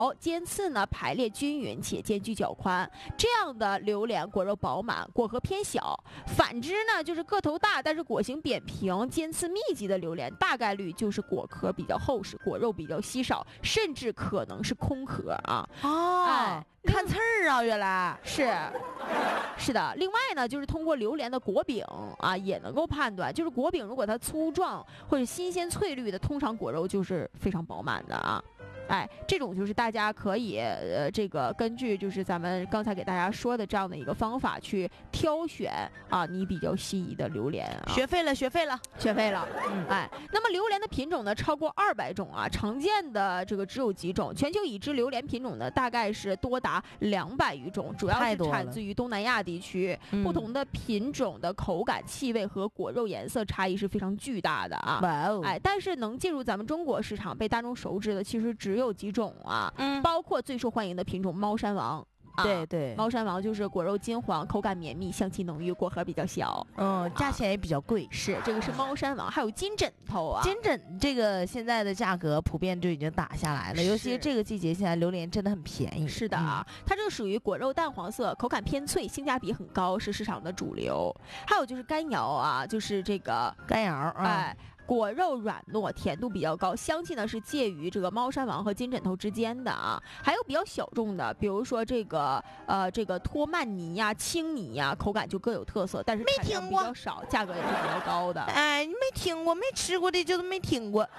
尖刺呢排列均匀且间距较宽，这样的榴莲果肉饱满，果核偏小。反之呢，就是个头大但是果形扁平、尖刺密集的榴莲，大概率就是果壳比较厚实，果肉比较稀少，甚至可能是空壳啊。 看刺儿啊，原来是的。另外呢，就是通过榴莲的果柄啊，也能够判断，就是果柄如果它粗壮或者新鲜翠绿的，通常果肉就是非常饱满的啊。这种就是大家可以这个根据就是咱们刚才给大家说的这样的一个方法去挑选啊你比较心仪的榴莲啊。 学费了。 那么榴莲的品种呢超过200种啊，常见的这个只有几种。全球已知榴莲品种呢大概是多达200余种，主要是产自于东南亚地区。不同的品种的口感、气味和果肉颜色差异是非常巨大的啊。但是能进入咱们中国市场被大众熟知的其实只有几种啊，包括最受欢迎的品种猫山王。 对， 猫山王就是果肉金黄，口感绵密，香气浓郁，果核比较小， 价钱也比较贵。 这个是猫山王。还有金枕头啊， 金枕这个现在的价格普遍就已经打下来了，尤其这个季节，现在榴莲真的很便宜。 是的啊，它这个属于果肉淡黄色，口感偏脆，性价比很高，是市场的主流。还有就是干瑶啊，就是这个干瑶果肉软糯，甜度比较高，香气呢是介于这个猫山王和金枕头之间的啊。还有比较小众的，比如说这个托曼尼呀、青泥呀，口感就各有特色，但是产量比较少，价格也是比较高的。 你没听过，没吃过的就是没听过。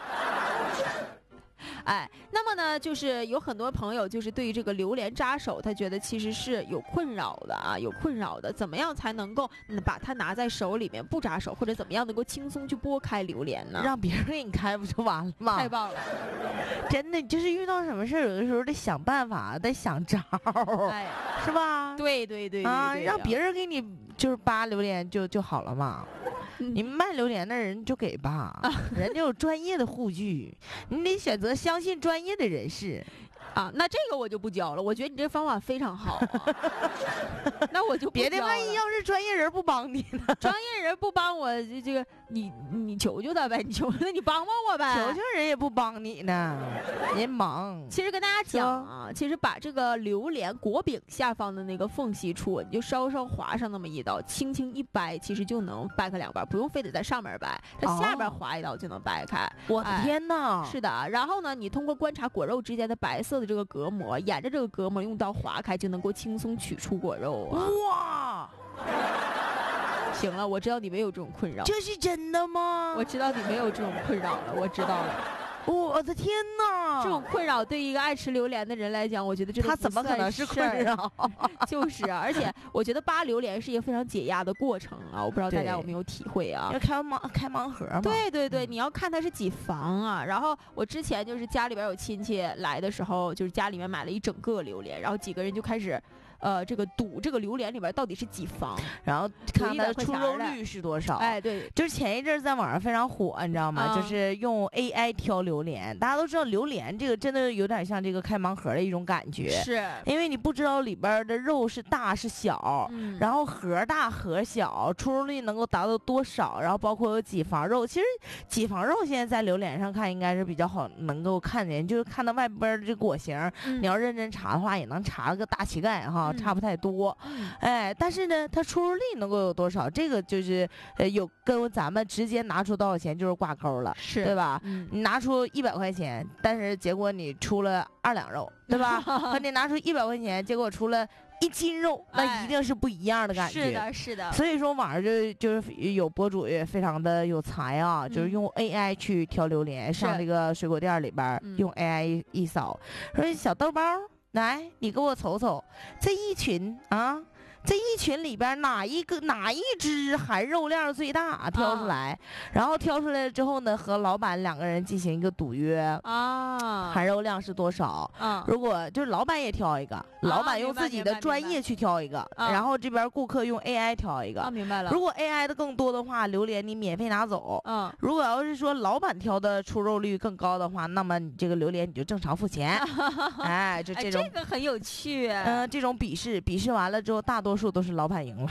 那么呢，就是有很多朋友就是对于这个榴莲扎手，他觉得其实是有困扰的啊，怎么样才能够把它拿在手里面不扎手，或者怎么样能够轻松去剥开榴莲呢？ 让别人给你开不就完了吗？ 太棒了， 真的就是遇到什么事有的时候得想办法，得想招，是吧？ 对让别人给你就是扒榴莲就好了嘛。你卖榴莲的人就给吧，人家有专业的护具，你得选择相信专业的人士啊。那这个我就不教了，我觉得你这方法非常好啊。那我就不教了。 别的万一要是专业人不帮你呢？ 专业人不帮我，这个你求求他呗，你帮帮我呗。 求求人也不帮你呢，人忙。 其实跟大家讲啊，其实把这个榴莲果柄下方的那个缝隙处，你就稍稍划上那么一刀，轻轻一掰，其实就能掰开两半，不用非得在上面掰，它下边划一刀就能掰开。 我的天哪！ 是的，然后呢，你通过观察果肉之间的白色的这个隔膜，沿着这个隔膜用刀划开，就能够轻松取出果肉啊！ 哇！ 行了，我知道你没有这种困扰。 这是真的吗？ 我知道你没有这种困扰了，我知道了。 我的天哪！ 这种困扰对于一个爱吃榴莲的人来讲，我觉得这他怎么可能是困扰？ 就是啊，而且我觉得扒榴莲是一个非常解压的过程啊，我不知道大家有没有体会啊？ 要开盲盒嘛？ 对，你要看它是几房啊。然后我之前就是家里边有亲戚来的时候，就是家里面买了一整个榴莲，然后几个人就开始。这个赌这个榴莲里边到底是几房， 然后看它的出肉率是多少。 对， 就是前一阵在网上非常火，你知道吗？就是用 AI 挑榴莲。大家都知道榴莲这个真的有点像这个开盲盒的一种感觉， 是因为你不知道里边的肉是大是小，然后核大核小，出肉率能够达到多少，然后包括有几房肉。其实几房肉现在在榴莲上看应该是比较好能够看见，就是看到外边的这果形，你要认真查的话也能查个大乞丐哈。差不太多，但是呢，它出肉率能够有多少？这个就是有跟咱们直接拿出多少钱就是挂钩了，对吧？你拿出100块钱，但是结果你出了2两肉，对吧？和你拿出100块钱，结果出了1斤肉，那一定是不一样的感觉。 是的。 所以说网上就是有博主也非常的有才啊，就是用 AI 去挑榴莲，上这个水果店里边用 AI 一扫，说小豆包。来，你给我瞅瞅，这一群里边哪一只含肉量最大，挑出来，然后挑出来之后呢，和老板2个人进行一个赌约啊，含肉量是多少？如果就是老板也挑一个，老板用自己的专业去挑一个，然后这边顾客用 AI 挑一个。 明白了。 如果 AI 的更多的话，榴莲你免费拿走。如果要是说老板挑的出肉率更高的话，那么你这个榴莲你就正常付钱。就这种。 这个很有趣。 这种比试完了之后，大多数都是老板赢了。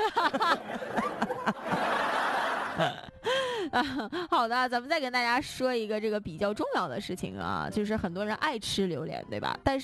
好的，咱们再跟大家说一个这个比较重要的事情啊，就是很多人爱吃榴莲，对吧？但是